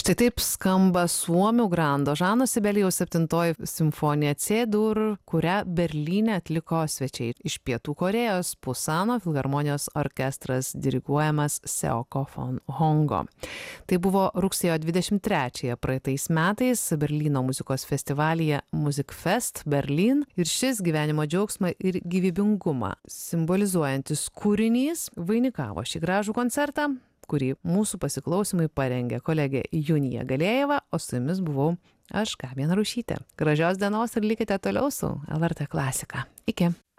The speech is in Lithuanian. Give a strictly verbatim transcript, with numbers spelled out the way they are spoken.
Štai taip skamba suomių grando Žano Sibelijaus septintoji simfonija C-dur, kurią Berlyne atliko svečiai iš Pietų Korėjos, Pusano filharmonijos orkestras diriguojamas Seoko von Hongo. Tai buvo rugsėjo dvidešimt trečiąją praeitais metais Berlyno muzikos festivalyje Musikfest Berlin ir šis gyvenimo džiaugsmą ir gyvybingumą simbolizuojantis kūrinys vainikavo šį gražų koncertą, kurį mūsų pasiklausymai parengė kolegė Junija Galėjeva, o su jumis buvau aš, Gabija Narušytė. Gražios dienos ir likite toliau su L R T klasika. Iki.